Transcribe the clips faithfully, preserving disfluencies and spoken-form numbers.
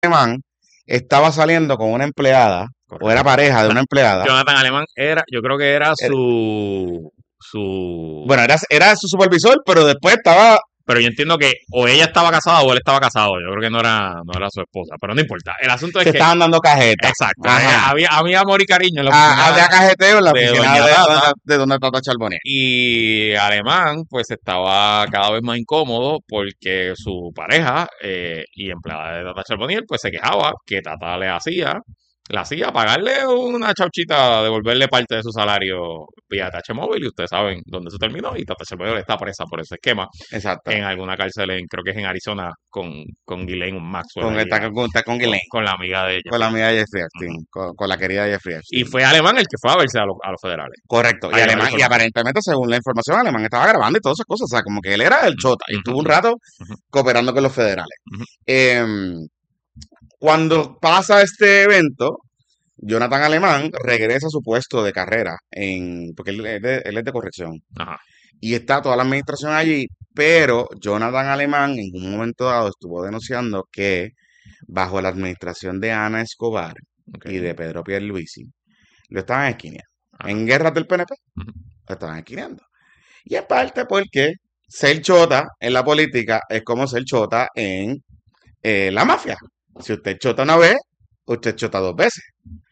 Alemán estaba saliendo con una empleada, o era Correcto. pareja de Na- una empleada. Jonathan Alemán era, yo creo que era Era- su, su, bueno, era, era su supervisor, pero después estaba, pero yo entiendo que o ella estaba casada o él estaba casado. Yo creo que no era, no era su esposa, pero no importa. El asunto es se que, estaban dando cajeta. exacto, eh, Ajá. había, había amor y cariño en la Ah, oficina había cajeteo en la de oficina Doña de Tata. donde, de donde Tata Charbonnier. Y Alemán, pues estaba cada vez más incómodo porque su pareja eh, y empleada de Tata Charbonnier, pues se quejaba que Tata le hacía, le hacía pagarle una chauchita, devolverle parte de su salario vía T H móvil. Y ustedes saben dónde se terminó. Y Tata Charbonnier está presa por ese esquema Exacto. en alguna cárcel, en, creo que es en Arizona, con, con Ghislaine Maxwell Con, ahí, está, ah, con, está con con, Ghislaine, con la amiga de con la Jeffrey amiga de Jeffrey Epstein. Ujú. Epstein, con, con la querida Jeffrey Y Epstein. fue Alemán el que fue a verse a, los a los federales, Correcto. a Y llevar Alemán, y información. aparentemente, según la información, Alemán estaba grabando y todas esas cosas. O sea, como que él era el Ujú, chota y ujú, estuvo un ujú, rato ujú, cooperando con los federales. ujú. Em, Cuando pasa este evento, Jonathan Alemán regresa a su puesto de carrera, en, porque él, es de, él es de corrección. Ajá. Y está toda la administración allí, pero Jonathan Alemán en un momento dado estuvo denunciando que bajo la administración de Ana Escobar Ok. y de Pedro Pierluisi, lo estaban esquineando. Ajá. En guerras del P N P, Ujú. lo estaban esquineando. Y es parte porque ser chota en la política es como ser chota en eh, la mafia. Si usted chota una vez, usted chota dos veces.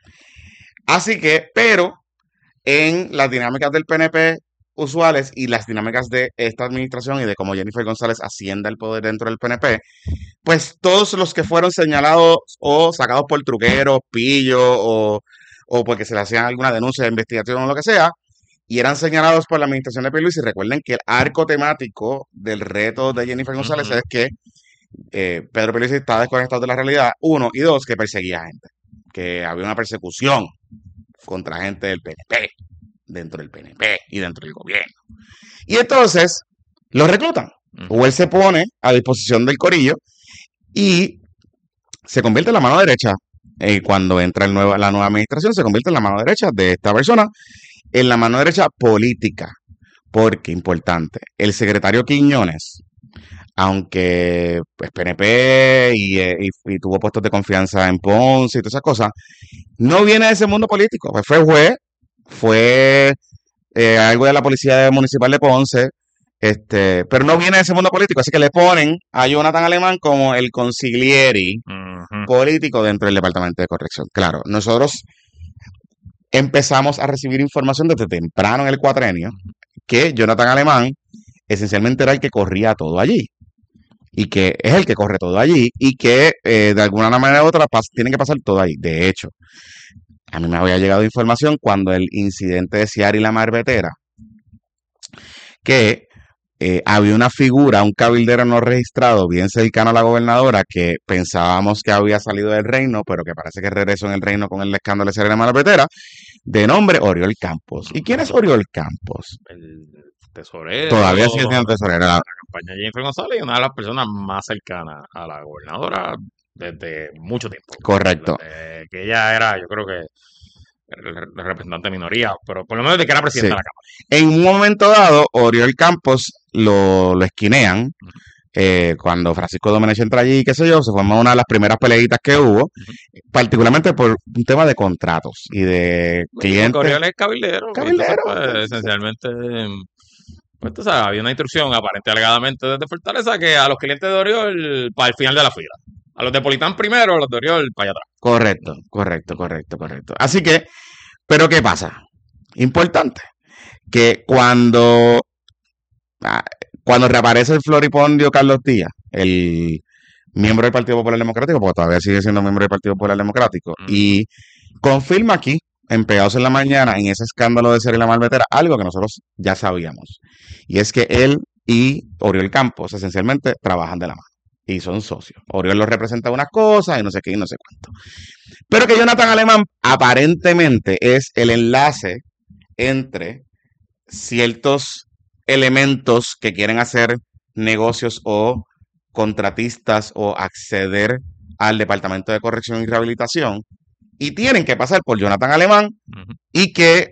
Así que, pero en las dinámicas del P N P usuales y las dinámicas de esta administración y de cómo Jennifer González asciende el poder dentro del P N P, pues todos los que fueron señalados o sacados por truqueros, pillo o, o porque se le hacían alguna denuncia de investigación o lo que sea, y eran señalados por la administración de Pierluisi. Recuerden que el arco temático del reto de Jennifer González Ujú. es que eh, Pedro Pierluisi está desconectado de la realidad, uno, y dos, que perseguía gente, que había una persecución contra gente del P N P, dentro del P N P y dentro del gobierno. Y entonces lo reclutan, Ujú. o él se pone a disposición del corillo y se convierte en la mano derecha. Eh, cuando entra el nuevo, la nueva administración, se convierte en la mano derecha de esta persona, en la mano derecha política. Porque, importante, el secretario Quiñones, aunque pues P N P y, eh, y- y tuvo puestos de confianza en Ponce y todas esas cosas, no viene de ese mundo político. Pues fue juez, fue eh, algo de la policía municipal de Ponce, este, pero no viene de ese mundo político, así que le ponen a Jonathan Alemán como el consiglieri Ujú. político dentro del departamento de corrección. Claro, nosotros empezamos a recibir información desde temprano en el cuatrenio que Jonathan Alemán esencialmente era el que corría todo allí y que es el que corre todo allí y que eh, de alguna manera u otra pas- tiene que pasar todo ahí. De hecho, a mí me había llegado información cuando el incidente de Ciara y la Marbetera, que eh, había una figura, un cabildero no registrado, bien cercano a la gobernadora, que pensábamos que había salido del reino, pero que parece que regresó en el reino con el escándalo de Ciara y la Marbetera, de nombre Oriol Campos. ¿Y quién es Oriol Campos? El Todavía sigue tesorero siendo tesorera. la campaña de Jennifer González y una de las personas más cercanas a la gobernadora desde mucho tiempo. Correcto. Desde que ella era, yo creo que, el representante de minoría, pero por lo menos de que era presidenta Sí. de la Cámara. En un momento dado, Oriol Campos lo, lo esquinean Ujú, eh, cuando Francisco Domenech entra allí, qué sé yo, se forma una de las primeras peleitas que hubo, ujú. particularmente por un tema de contratos y de Y porque clientes. Oriol es cabildero, y entonces, Cabildero, pues, esencialmente, pues, tú sabes, había una instrucción aparente alegadamente desde Fortaleza que a los clientes de Oriol, para el final de la fila. A los de Politán primero, a los de Oriol, para allá atrás. correcto, correcto, Ujú, correcto, correcto. Así que, pero ¿qué pasa? Importante, que cuando, ah, cuando reaparece el floripondio Carlos Díaz, el miembro del Partido Popular Democrático, porque todavía sigue siendo miembro del Partido Popular Democrático, ujú, y confirma aquí, en Pegados en la Mañana, en ese escándalo de Ser la Malvetera, algo que nosotros ya sabíamos. Y es que él y Oriol Campos esencialmente trabajan de la mano y son socios. Oriol los representa unas cosas y no sé qué y no sé cuánto. Pero que Jonathan Alemán aparentemente es el enlace entre ciertos elementos que quieren hacer negocios o contratistas o acceder al Departamento de Corrección y Rehabilitación y tienen que pasar por Jonathan Alemán ujú. y que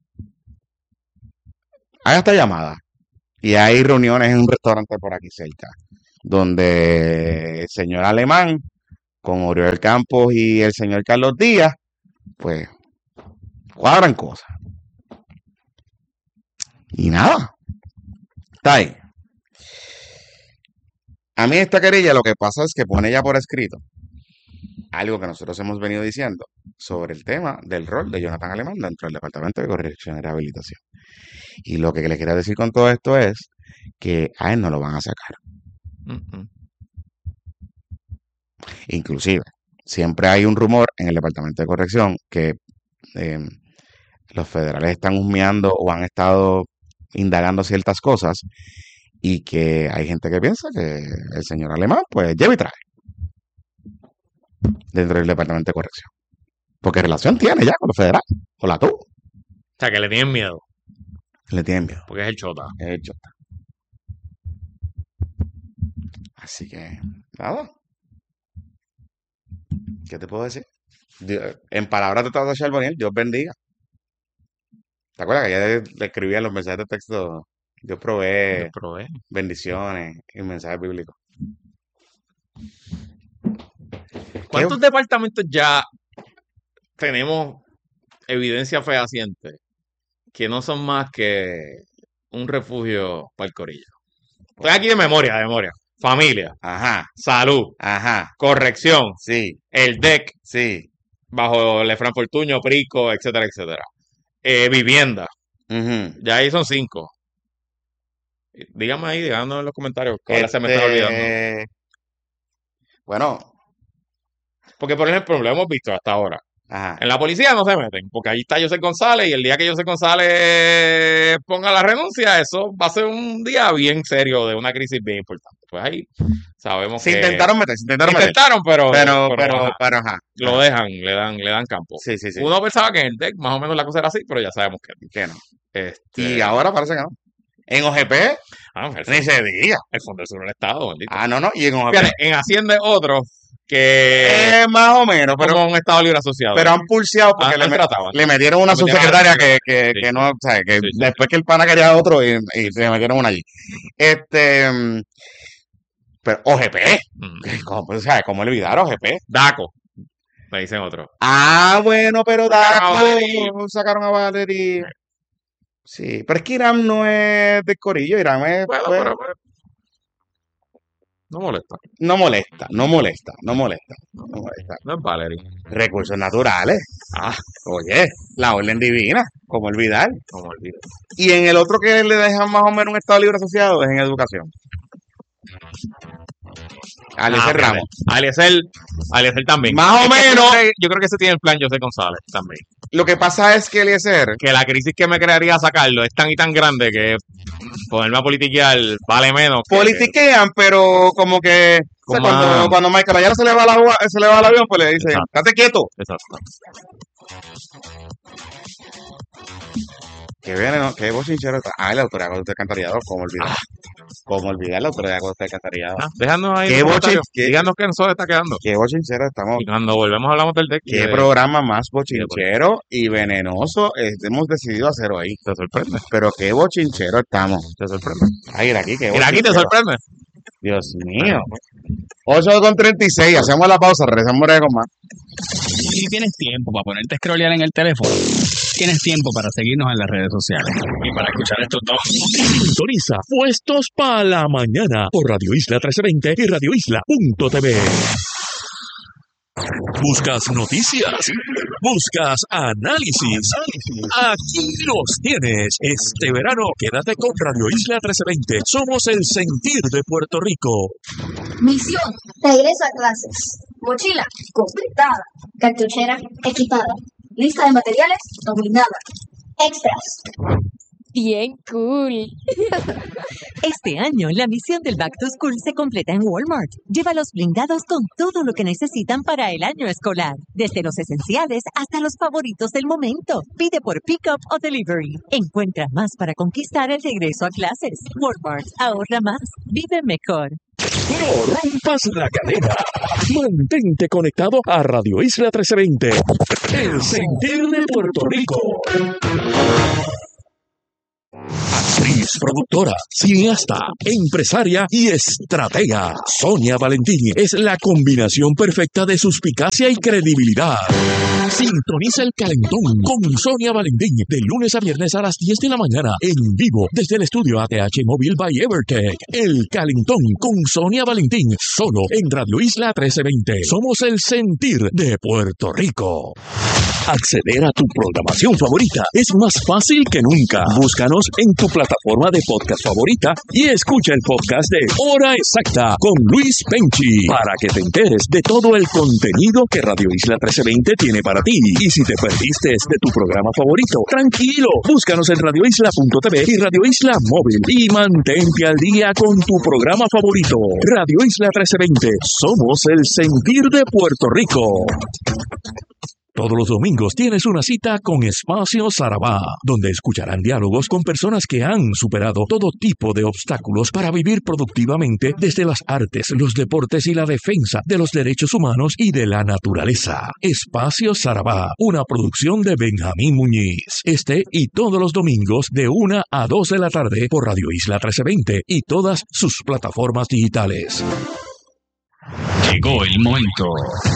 haga esta llamada. Y hay reuniones en un restaurante por aquí cerca, donde el señor Alemán con Oriol Campos y el señor Carlos Díaz, pues cuadran cosas. Y nada, está ahí. A mí esta querella lo que pasa es que pone ya por escrito algo que nosotros hemos venido diciendo sobre el tema del rol de Jonathan Alemán dentro del Departamento de Corrección y Rehabilitación. Y lo que le quiero decir con todo esto es que a él no lo van a sacar. Uh-uh. Inclusive, siempre hay un rumor en el Departamento de Corrección que eh, los federales están husmeando o han estado indagando ciertas cosas y que hay gente que piensa que el señor Alemán pues lleva y trae dentro del Departamento de Corrección. Porque relación tiene ya con los federales, o la tuvo. O sea, que le tienen miedo, Le tienen miedo. porque es el chota. Es el chota. Así que, nada. ¿Qué te puedo decir? Dios- en palabras de Tata Charboniel, Dios bendiga. ¿Te acuerdas que ayer le escribía en los mensajes de texto? Dios provee Yo probé. bendiciones y mensajes bíblicos. ¿Qué? ¿Cuántos departamentos ya tenemos evidencia fehaciente que no son más que un refugio para el corillo? Estoy aquí de memoria, de memoria. Familia, Ajá, salud, ajá, corrección, sí, el D E C, sí. bajo Lefran Fortuño, Prico, etcétera, etcétera. Eh, vivienda, Ujú. ya ahí son cinco. Dígame ahí, díganos en los comentarios cuáles se me están olvidando. Este, bueno, Porque, por ejemplo, lo hemos visto hasta ahora. ajá. En la policía no se meten, porque ahí está José González y el día que José González ponga la renuncia, eso va a ser un día bien serio de una crisis bien importante. Pues ahí sabemos Se que intentaron meter, se intentaron meter. intentaron, pero, Pero, pero, pero, ajá, pero, ajá. lo ajá. dejan, le dan, le dan campo. Sí, sí, sí. Uno pensaba que en el D E C más o menos la cosa era así, pero ya sabemos que no. Que no. Este, Y ahora parece que no. En O G P, ah, el, ni fondo, se diga. el Fondo del Sur del Estado, bendito. Ah, no, no. Y en O G P. Fíjate, en Hacienda es otro que Eh, más o menos, pero, como un Estado Libre Asociado. pero han pulseado porque Han- le, han me- tratado, han le metieron una Le metieron subsecretaria a la que, que, Sí, que sí. no, o sea, que Sí, sí. después que el pana quería otro y, y le metieron una allí. Este, mm, pero O G P, Mm. ¿cómo, o sea, ¿cómo olvidar O G P? Daco, me dicen otro. Ah, bueno, pero Sacaron a Daco, Valerie. sacaron a Valerie. Sí, pero es que Irán no es de corillo, Irán es, Bueno, pues, pero pues, no molesta. no molesta, no molesta, no molesta, no molesta. No es Valerie. Recursos naturales. Ah, Oye, la orden divina, como olvidar. no me olvido. Y en el otro que le dejan más o menos un Estado Libre Asociado es en educación. Alice Ah, Ramos. Eliezer, Eliezer también. Más o Es que menos. Yo creo, yo creo que ese tiene el plan José González también. Lo que pasa es que Eliezer, Que la crisis que me crearía sacarlo es tan y tan grande que ponerme a politiquear vale menos que... politiquean, pero como que o sea, Como cuando, a- cuando Michael Ayala se le va, la, agua- se le va el avión, pues le dicen, Exacto. estate quieto. Exacto. Que viene, ¿no? Que bochinchero está. Ah, la autoridad de alcantarillado, ¿cómo olvidar? ¿Cómo olvidar la autoridad de alcantarillado? Ah, déjanos ahí Qué en los comentarios. bochin- qué- Díganos qué nos está quedando. Qué bochinchero estamos. Y cuando volvemos hablamos del D E C. y Qué de- programa más bochinchero y venenoso eh, hemos decidido hacer hoy. Te sorprende. Pero qué bochinchero estamos. Te sorprende. Ay, ir aquí, qué Mira, aquí te bochinchero. sorprende. Dios mío. ocho con treinta y seis, hacemos la pausa, regresamos breve con más. Si tienes tiempo para ponerte a scrollear en el teléfono, tienes tiempo para seguirnos en las redes sociales y para escuchar estos dos. Sintoniza Puestos para la Mañana por Radio Isla trece veinte y radio isla punto t v. Buscas noticias, buscas análisis. Aquí los tienes. Este verano quédate con Radio Isla trece veinte. Somos el sentir de Puerto Rico. Misión: regreso a clases. Mochila completada. Cartuchera equipada. Lista de materiales dominada. Extras. Bien cool. Este año, la misión del Back to School se completa en Walmart. Llévalos blindados con todo lo que necesitan para el año escolar. Desde los esenciales hasta los favoritos del momento. Pide por pick-up o delivery. Encuentra más para conquistar el regreso a clases. Walmart. Ahorra más. Vive mejor. No rompas la cadena. Mantente conectado a Radio Isla trece veinte. El sentir de Puerto Rico. Actriz, productora, cineasta, empresaria y estratega. Sonia Valentín es la combinación perfecta de suspicacia y credibilidad. Sintoniza El Calentón con Sonia Valentín de lunes a viernes a las diez de la mañana en vivo desde el estudio A T H Móvil by Evertech. El Calentón con Sonia Valentín solo en Radio Isla trece veinte. Somos el sentir de Puerto Rico. Acceder a tu programación favorita es más fácil que nunca. Búscanos en tu plataforma de podcast favorita y escucha el podcast de Hora Exacta con Luis Penchi para que te enteres de todo el contenido que Radio Isla trece veinte tiene para ti. Y si te perdiste de tu programa favorito, tranquilo, búscanos en radio isla punto t v y Radio Isla Móvil y mantente al día con tu programa favorito. Radio Isla trece veinte, somos el sentir de Puerto Rico. Todos los domingos tienes una cita con Espacio Sarabá, donde escucharán diálogos con personas que han superado todo tipo de obstáculos para vivir productivamente desde las artes, los deportes y la defensa de los derechos humanos y de la naturaleza. Espacio Sarabá, una producción de Benjamín Muñiz. Este y todos los domingos de una a dos de la tarde por Radio Isla trece veinte y todas sus plataformas digitales. Llegó el momento.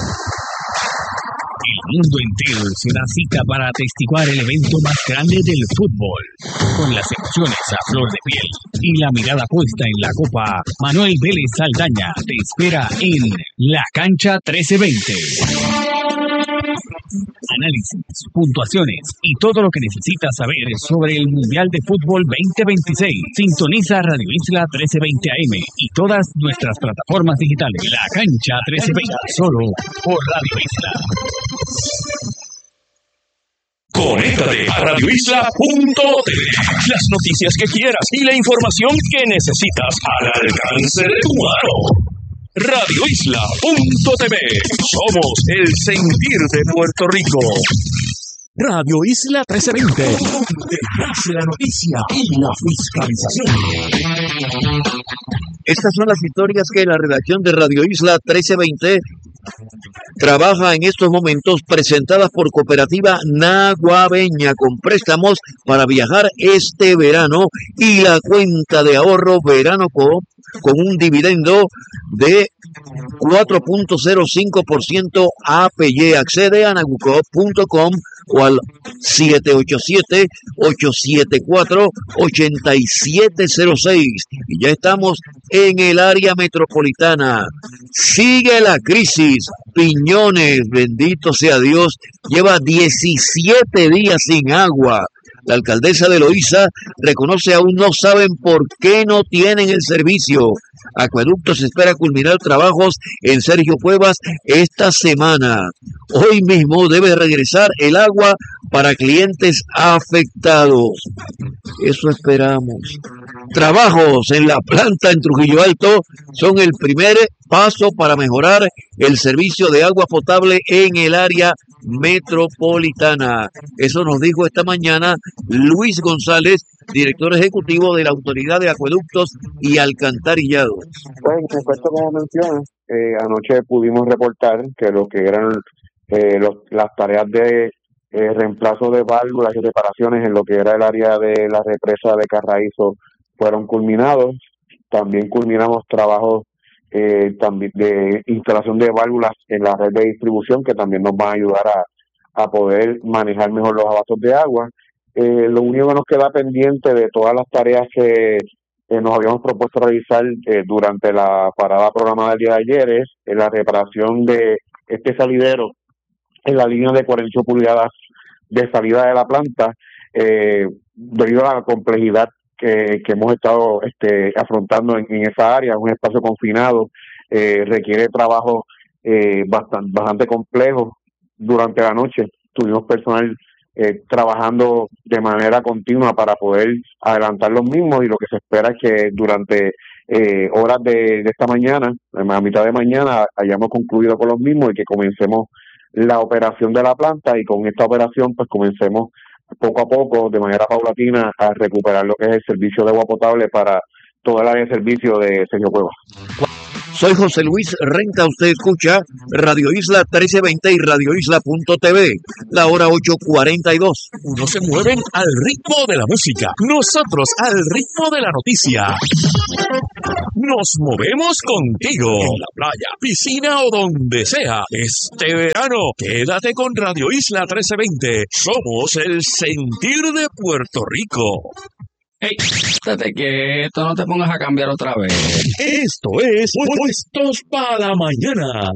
El mundo entero se da cita para atestiguar el evento más grande del fútbol. Con las emociones a flor de piel y la mirada puesta en la copa, Manuel Vélez Saldaña te espera en La Cancha trece veinte. Análisis, puntuaciones y todo lo que necesitas saber sobre el Mundial de Fútbol veinte veintiséis. Sintoniza Radio Isla trece veinte A M y todas nuestras plataformas digitales. La Cancha trece veinte, solo por Radio Isla. Conéctate a radio isla punto t v. Las noticias que quieras y la información que necesitas al alcance de tu mano. radio isla punto t v. Somos el sentir de Puerto Rico. Radio Isla trece veinte, donde nace la noticia y la fiscalización. Estas son las historias que la redacción de Radio Isla trece veinte trabaja en estos momentos, presentadas por Cooperativa Naguabeña, con préstamos para viajar este verano y la cuenta de ahorro Verano Coop con un dividendo de cuatro punto cero cinco por ciento A P Y. Accede a nagucoop punto com o al siete ocho siete, ocho siete cuatro, ocho siete cero seis. Y ya estamos en el área metropolitana. Sigue la crisis. Piñones, bendito sea Dios, lleva diecisiete días sin agua. La alcaldesa de Loíza reconoce aún no saben por qué no tienen el servicio. Acueductos espera culminar trabajos en Sergio Cuevas esta semana. Hoy mismo debe regresar el agua para clientes afectados. Eso esperamos. Trabajos en la planta en Trujillo Alto son el primer paso para mejorar el servicio de agua potable en el área metropolitana. Eso nos dijo esta mañana Luis González, director ejecutivo de la Autoridad de Acueductos y Alcantarillados. Pues, en efecto, como mencionas, eh, anoche pudimos reportar que lo que eran eh, los, las tareas de eh, reemplazo de válvulas y reparaciones en lo que era el área de la represa de Carraízo fueron culminados. También culminamos trabajos eh, también de instalación de válvulas en la red de distribución, que también nos van a ayudar a, a poder manejar mejor los abastos de agua. Eh, lo único que nos queda pendiente de todas las tareas que eh, nos habíamos propuesto realizar eh, durante la parada programada del día de ayer es eh, la reparación de este salidero en la línea de cuarenta y ocho pulgadas de salida de la planta, eh, debido a la complejidad que, que hemos estado este, afrontando en, en esa área. Es un espacio confinado, eh, requiere trabajo eh, bastante, bastante complejo. Durante la noche tuvimos personal Eh, trabajando de manera continua para poder adelantar los mismos, y lo que se espera es que durante eh, horas de, de esta mañana, a mitad de mañana, hayamos concluido con los mismos y que comencemos la operación de la planta, y con esta operación pues comencemos poco a poco, de manera paulatina, a recuperar lo que es el servicio de agua potable para toda el área de servicio de Sergio Cuevas. Soy José Luis Renta. Usted escucha Radio Isla trece veinte y Radio Isla punto t v. La hora ocho cuarenta y dos. Unos se mueven al ritmo de la música, nosotros al ritmo de la noticia. Nos movemos contigo en la playa, piscina o donde sea. Este verano, quédate con Radio Isla trece veinte. Somos el sentir de Puerto Rico. Hey, estate quieto, no te pongas a cambiar otra vez. Esto es Puestos para la Mañana.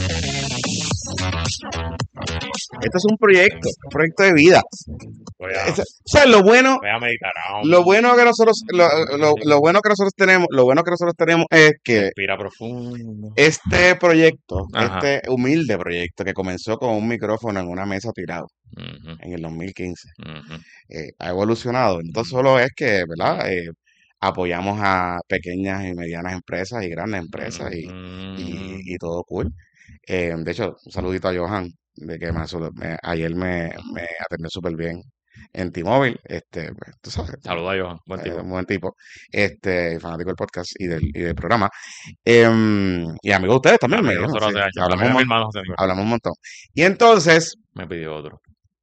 Esto es un proyecto, un proyecto de vida. Voy a, Es- o sea, lo bueno, voy a meditar. ah, lo bueno que nosotros, lo, lo- lo bueno que nosotros tenemos, lo bueno que nosotros tenemos es que Respira profundo. este proyecto, Ajá. este humilde proyecto que comenzó con un micrófono en una mesa tirado Ujú, en el dos mil quince, ujú. eh, ha evolucionado. No solo es que, ¿verdad? Eh, apoyamos a pequeñas y medianas empresas y grandes empresas y, Mm, y, y todo cool. Eh, de hecho, un saludito a Johan, de que me, asu- me- ayer me, me atendió súper bien en T-Mobile. Este, pues, tú sabes, Saluda a Johan, buen eh, tipo. un buen tipo, este, fanático del podcast y del, y del programa. Em, y amigo de ustedes también, me Amigo, dijeron, nosotros sí, hace años. hablamos, Amigo un de mi mon- hermano José Aníbal. hablamos un montón. Y entonces, Me pidió otro.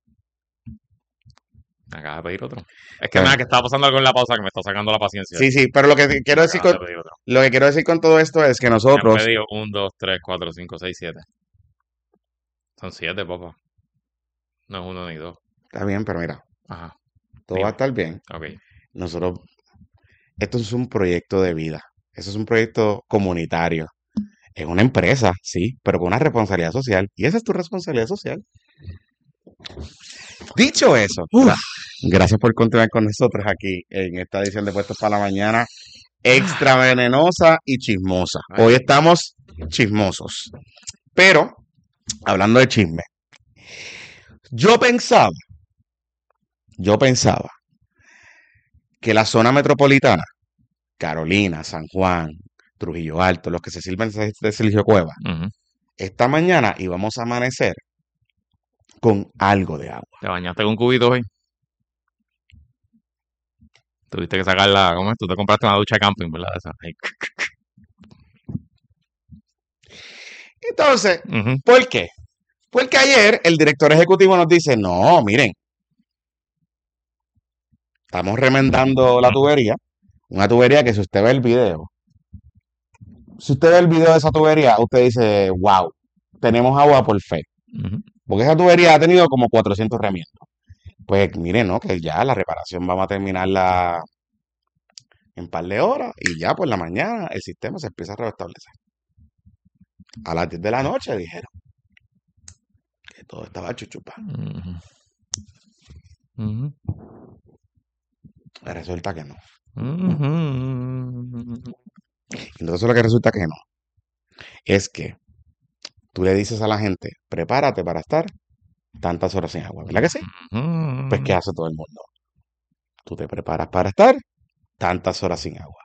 Me acaba de pedir otro. Es que Bueno. me que estaba pasando algo en la pausa que me está sacando la paciencia. sí, sí, pero lo que te- quiero Me decir acaba con, de pedir otro. lo que quiero decir con todo esto es que Me han nosotros, pedido un, dos, tres, cuatro, cinco, seis, siete. Son siete, papá. No es uno ni dos. está bien, pero mira, Ajá. todo Dime. va a estar bien. Ok. Nosotros, esto es un proyecto de vida. Eso es un proyecto comunitario. Es una empresa, sí, pero con una responsabilidad social. Y esa es tu responsabilidad social. Dicho eso, gra- gracias por continuar con nosotros aquí en esta edición de Puestos para la Mañana, extra venenosa y chismosa. Hoy estamos chismosos. Pero, hablando de chisme, yo pensaba, yo pensaba que la zona metropolitana, Carolina, San Juan, Trujillo Alto, los que se sirven de de Sergio Cueva, Ujú. esta mañana íbamos a amanecer con algo de agua. ¿Te bañaste con cubitos hoy? Tuviste que sacarla, ¿cómo es? Tú te compraste una ducha de camping, ¿verdad? Esa. Ahí. Entonces, Ujú. ¿por qué? Porque ayer el director ejecutivo nos dice, no, miren, estamos remendando la tubería, una tubería que si usted ve el video, si usted ve el video de esa tubería, usted dice, wow, tenemos agua por fe. Ujú. Porque esa tubería ha tenido como cuatrocientos remiendos. Pues miren, ¿no? Que ya la reparación vamos a terminarla en un par de horas y ya por la mañana el sistema se empieza a restablecer. A las diez de la noche dijeron que todo estaba chuchupa. Ujú. Ujú. Resulta que no. Ujú. Entonces lo que resulta que no es que tú le dices a la gente, prepárate para estar tantas horas sin agua, ¿verdad que sí? Pues ¿qué hace todo el mundo? Tú te preparas para estar tantas horas sin agua.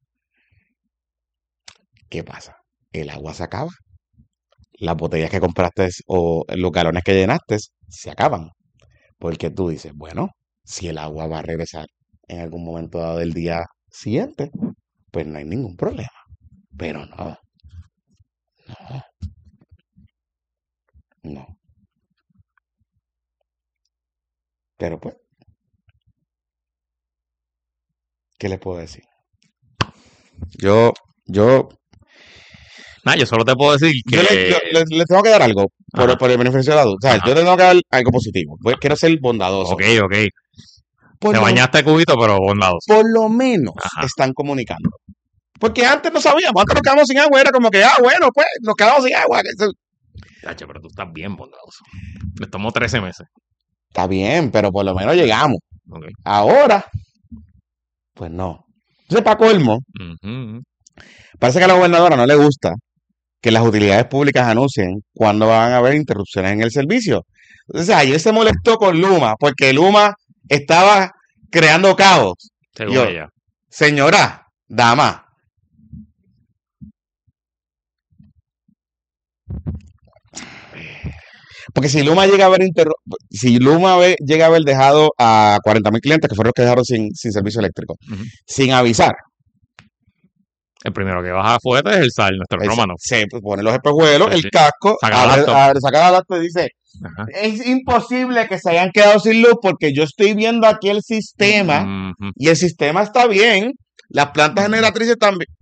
¿Qué pasa? El agua se acaba. Las botellas que compraste o los galones que llenaste se acaban. Porque tú dices, bueno, si el agua va a regresar en algún momento dado del día siguiente, pues no hay ningún problema. Pero no. No. No. Pero pues, ¿qué les puedo decir? Yo, yo, Nah, yo solo te puedo decir que... yo le, yo le- le tengo que dar algo por, Ajá. por el beneficio de la duda. O sea, Ajá. yo le tengo que dar algo positivo. Voy- quiero ser bondadoso. Ok, ok. Por Te lo, bañaste cubito, pero bondadoso. por lo menos Ajá. están comunicando. Porque antes no sabíamos, antes nos quedamos sin agua, era como que, ah, bueno, pues, nos quedamos sin agua. Eso Tacho, pero tú estás bien bondadoso. Me tomó trece meses. está bien, pero por lo menos llegamos. Ok. Ahora, pues no. Entonces, para colmo, Ujú. parece que a la gobernadora no le gusta que las utilidades públicas anuncien cuándo van a haber interrupciones en el servicio. Entonces, ayer se molestó con Luma porque Luma estaba creando caos. Según Yo, ella. señora, dama, porque si Luma llega a haber interru- si Luma ve- llega a haber dejado a cuarenta mil clientes que fueron los que dejaron sin, sin servicio eléctrico, Ujú. sin avisar, El primero que baja fuerte es el sal, nuestro Él romano. Se pone los espejuelos, Sí, el sí. casco, Saca la abre, laptop. abre- saca la laptop y dice, Ajá. es imposible que se hayan quedado sin luz porque yo estoy viendo aquí el sistema Ujú. y el sistema está bien, las plantas generatrices están bien.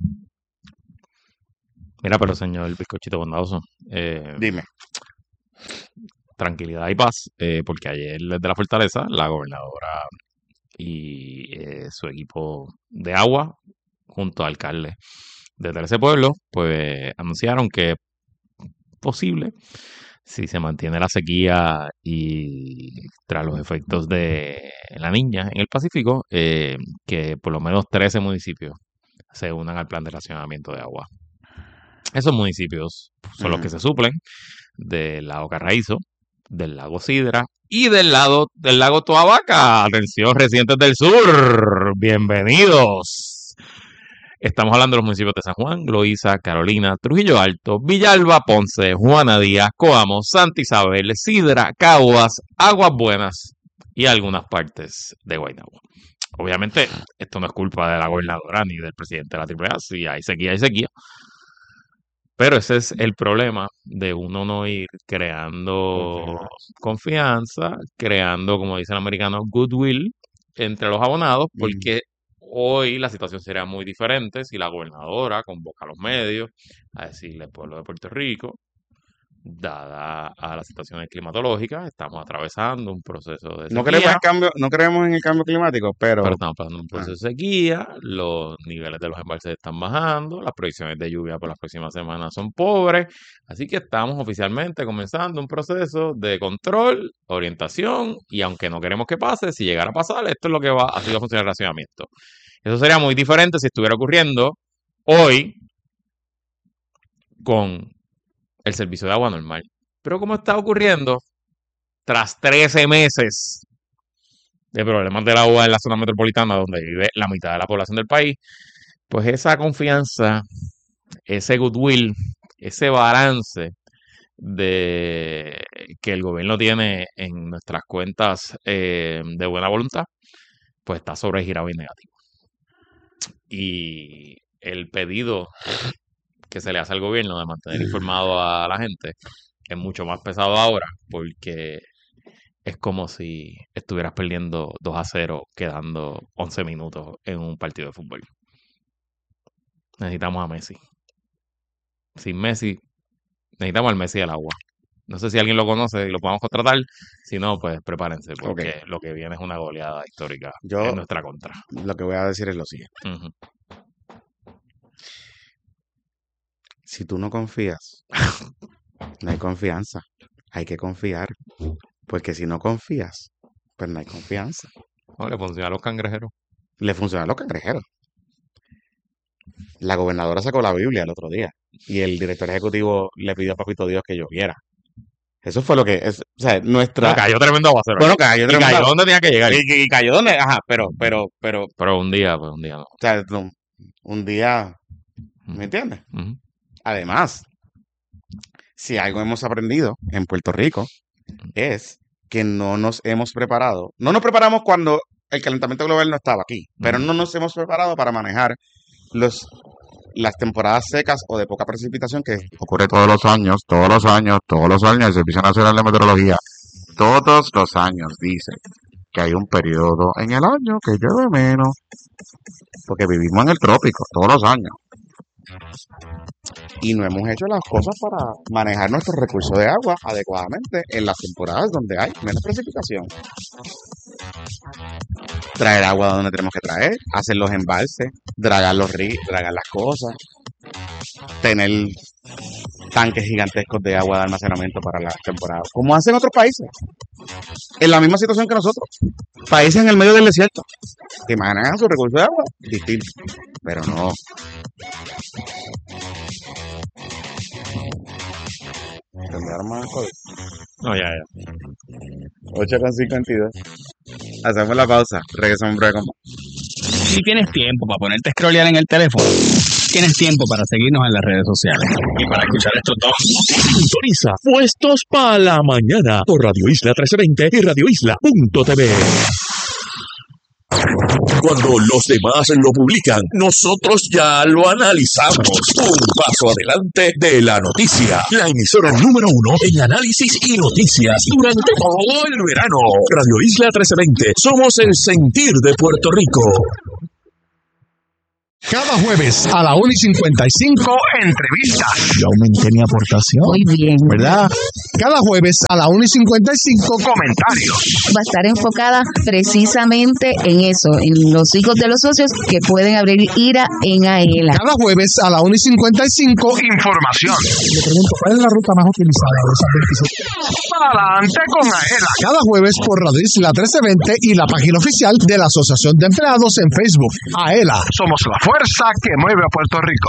Mira, pero señor bizcochito bondadoso, eh, Dime. tranquilidad y paz, eh, porque ayer desde la Fortaleza, la gobernadora y eh, su equipo de agua, junto al alcalde de trece pueblos, pues anunciaron que es posible, si se mantiene la sequía y tras los efectos de la niña en el Pacífico, eh, que por lo menos trece municipios se unan al plan de racionamiento de agua. Esos municipios son los que se suplen del lago Carraízo, del lago Sidra y del lado del lago Toabaca. Atención, residentes del sur, bienvenidos. Estamos hablando de los municipios de San Juan, Loíza, Carolina, Trujillo Alto, Villalba, Ponce, Juana Díaz, Coamo, Santa Isabel, Sidra, Caguas, Aguas Buenas y algunas partes de Guaynabo. Obviamente, esto no es culpa de la gobernadora ni del presidente de la Triple A. Si hay sequía, hay sequía. Pero ese es el problema de uno no ir creando confianza, creando, como dice el americano, goodwill entre los abonados, porque hoy la situación sería muy diferente si la gobernadora convoca a los medios a decirle al pueblo de Puerto Rico, dada a las situaciones climatológicas, estamos atravesando un proceso de sequía. No creemos, en cambio, no creemos en el cambio climático, pero... Pero estamos pasando un proceso de sequía, los niveles de los embalses están bajando, las proyecciones de lluvia por las próximas semanas son pobres, así que estamos oficialmente comenzando un proceso de control, orientación, y aunque no queremos que pase, si llegara a pasar, esto es lo que va a sido funcionar el racionamiento. Eso sería muy diferente si estuviera ocurriendo hoy con el servicio de agua normal. Pero como está ocurriendo, tras trece meses de problemas del agua en la zona metropolitana, donde vive la mitad de la población del país, pues esa confianza, ese goodwill, ese balance de que el gobierno tiene en nuestras cuentas eh, de buena voluntad, pues está sobregirado y negativo. Y el pedido que se le hace al gobierno de mantener informado a la gente es mucho más pesado ahora, porque es como si estuvieras perdiendo dos a cero quedando once minutos en un partido de fútbol. Necesitamos a Messi. Sin Messi, necesitamos al Messi del agua. No sé si alguien lo conoce y lo podemos contratar. Si no, pues prepárense, porque Ok. lo que viene es una goleada histórica Yo- en nuestra contra. Lo que voy a decir es lo siguiente. Ujú. Si tú no confías, no hay confianza. Hay que confiar. Porque si no confías, pues no hay confianza. No, le funciona a los cangrejeros. Le funcionan los cangrejeros. La gobernadora sacó la Biblia el otro día y el director ejecutivo le pidió a Papito Dios que lloviera. Eso fue lo que es, o sea, nuestra... No, cayó tremendo aguacero. Bueno, cayó y tremendo cayó aguacero. donde tenía que llegar. Y, y cayó donde, ajá, pero, pero, pero, o Pero un día, pues un día no. sea, no, un día, ¿me Ujú. entiendes? Ujú. Además, si algo hemos aprendido en Puerto Rico es que no nos hemos preparado. No nos preparamos cuando el calentamiento global no estaba aquí, pero Ujú. no nos hemos preparado para manejar los las temporadas secas o de poca precipitación que ocurre todos los años, todos los años, todos los años. El Servicio Nacional de Meteorología todos los años dice que hay un periodo en el año que llueve menos, porque vivimos en el trópico todos los años. Y no hemos hecho las cosas para manejar nuestros recursos de agua adecuadamente en las temporadas donde hay menos precipitación. Traer agua donde tenemos que traer, hacer los embalses, dragar los ríos, dragar las cosas, tener tanques gigantescos de agua de almacenamiento para las temporadas, como hacen otros países, en la misma situación que nosotros. Países en el medio del desierto, que manejan sus recursos de agua distintos, pero no. ¿Entendieron más cosas? No, ya, ya. ocho con cincuenta y dos. Hacemos la pausa. Regresamos en breve con más. Si tienes tiempo para ponerte a scrollear en el teléfono, tienes tiempo para seguirnos en las redes sociales y para escuchar estos dos. Sintoniza Puestos para la Mañana por Radio Isla trece veinte y radio isla punto t v. Cuando los demás lo publican, nosotros ya lo analizamos. Un paso adelante de la noticia. La emisora número uno en análisis y noticias durante todo el verano. Radio Isla trece veinte. Somos el sentir de Puerto Rico. Cada jueves a la una y cincuenta y cinco, entrevistas. Yo aumenté mi aportación. Muy bien. ¿Verdad? Cada jueves a la una y cincuenta y cinco, comentarios. Va a estar enfocada precisamente en eso, en los hijos de los socios que pueden abrir IRA en AELA. Cada jueves a la una y cincuenta y cinco, información. Le pregunto, ¿cuál es la ruta más utilizada de esas veintisiete? Adelante con AELA. Cada jueves por Radio Isla trece veinte y la página oficial de la Asociación de Empleados en Facebook. AELA. Somos la fuerza que mueve a Puerto Rico.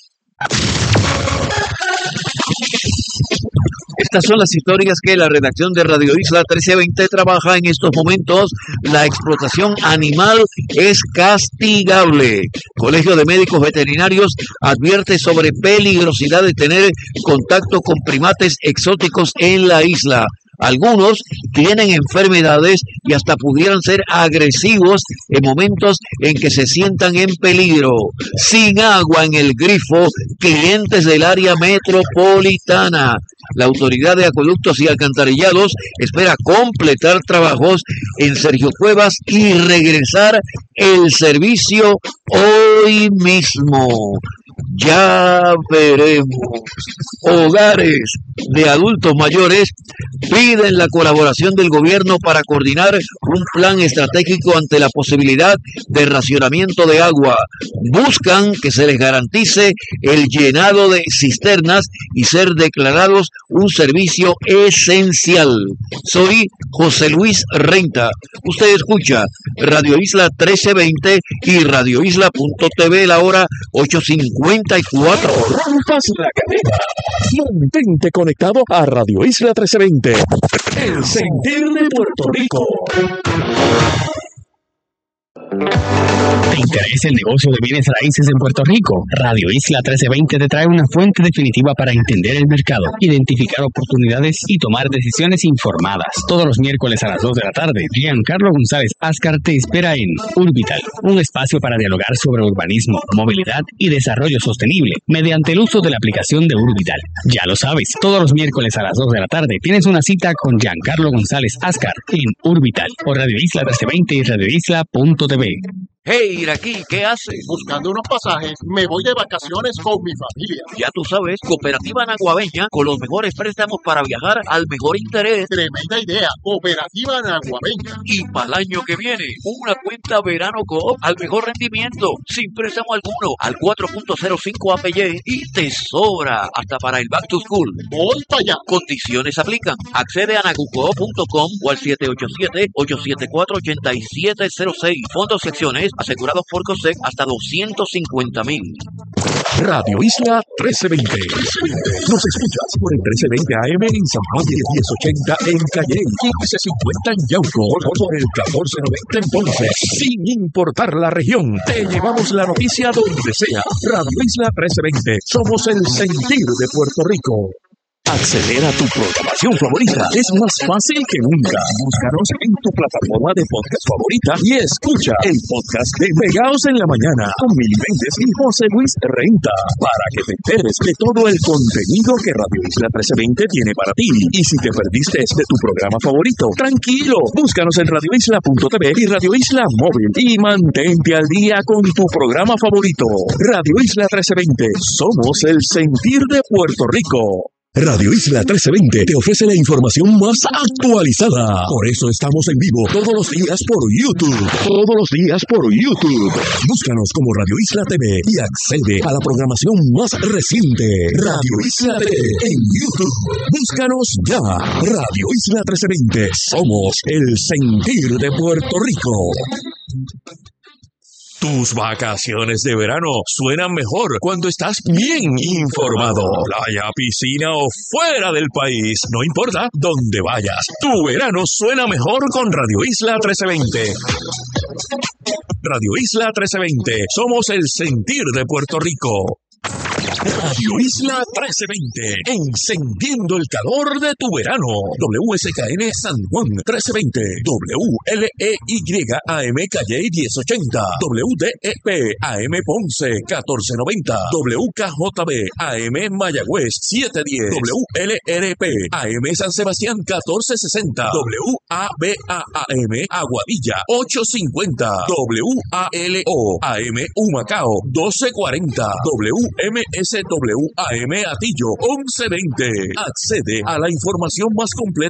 Estas son las historias que la redacción de Radio Isla trece veinte trabaja en estos momentos. La explotación animal es castigable. Colegio de Médicos Veterinarios advierte sobre peligrosidad de tener contacto con primates exóticos en la isla. Algunos tienen enfermedades y hasta pudieran ser agresivos en momentos en que se sientan en peligro. Sin agua en el grifo, clientes del área metropolitana. La Autoridad de Acueductos y Alcantarillados espera completar trabajos en Sergio Cuevas y regresar el servicio hoy mismo. Ya veremos. Hogares de adultos mayores piden la colaboración del gobierno para coordinar un plan estratégico ante la posibilidad de racionamiento de agua. Buscan que se les garantice el llenado de cisternas y ser declarados un servicio esencial. Soy José Luis Renta. Usted escucha Radio Isla trece veinte y Radio Isla punto t v, la hora ocho cincuenta y cuatro. Rompas la cadena. Mantente conectado a Radio Isla trece veinte. El sentir de Puerto Rico. ¿Te interesa el negocio de bienes raíces en Puerto Rico? Radio Isla trece veinte te trae una fuente definitiva para entender el mercado, identificar oportunidades y tomar decisiones informadas. Todos los miércoles a las dos de la tarde, Giancarlo González Ascar te espera en Urbital, un espacio para dialogar sobre urbanismo, movilidad y desarrollo sostenible mediante el uso de la aplicación de Urbital. Ya lo sabes, todos los miércoles a las dos de la tarde tienes una cita con Giancarlo González Ascar en Urbital por Radio Isla trece veinte y Radio Isla punto t v. Hey, Iraquí, ¿qué haces? Buscando unos pasajes, me voy de vacaciones con mi familia. Ya tú sabes, Cooperativa Naguabeña, con los mejores préstamos para viajar al mejor interés. Tremenda idea, Cooperativa Naguabeña. Y para el año que viene, una cuenta Verano Coop al mejor rendimiento, sin préstamo alguno, al cuatro punto cero cinco A P Y y te sobra hasta para el Back to School. Voy para allá. Condiciones aplican. Accede a nagucoop punto com o al siete ocho siete, ocho siete cuatro, ocho siete cero seis. Fondos y acciones asegurados por COSEC hasta doscientos cincuenta mil. Radio Isla trece veinte. Nos escuchas por el trece veinte A M en San Juan, diez ochenta en Calle, quince cincuenta en Yauco, por el catorce noventa en Ponce. Sin importar la región, te llevamos la noticia donde sea. Radio Isla trece veinte. Somos el sentir de Puerto Rico. Acceder a tu programación favorita es más fácil que nunca. Búscanos en tu plataforma de podcast favorita y escucha el podcast de Pegaos en la Mañana con Mili Méndez y José Luis Renta para que te enteres de todo el contenido que Radio Isla trece veinte tiene para ti. Y si te perdiste de tu programa favorito, tranquilo, búscanos en Radio Isla punto t v y Radio Isla Móvil y mantente al día con tu programa favorito. Radio Isla trece veinte, somos el sentir de Puerto Rico. Radio Isla trece veinte te ofrece la información más actualizada. Por eso estamos en vivo todos los días por YouTube. Todos los días por YouTube. Búscanos como Radio Isla T V y accede a la programación más reciente. Radio Isla T V en YouTube. Búscanos ya. Radio Isla trece veinte. Somos el sentir de Puerto Rico. Tus vacaciones de verano suenan mejor cuando estás bien informado. Playa, piscina o fuera del país, no importa dónde vayas. Tu verano suena mejor con Radio Isla trece veinte. Radio Isla trece veinte. Somos el sentir de Puerto Rico. Radio Isla trece veinte, encendiendo el calor de tu verano. W S K N San Juan trece veinte, W L E Y A M Calle diez ochenta, W D E P A M Ponce catorce noventa, W K J B A M Mayagüez siete diez, W L R P A M San Sebastián catorce sesenta, W A B A A M Aguadilla ocho cincuenta, W A L O A M Humacao doce cuarenta, W M S W A M Atillo once veinte. Accede a la información más completa